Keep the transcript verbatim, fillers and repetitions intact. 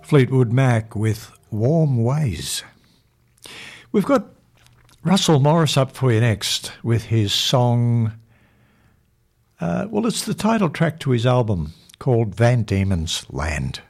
Fleetwood Mac with Warm Ways. We've got Russell Morris up for you next with his song, uh, well, it's the title track to his album called Van Diemen's Land.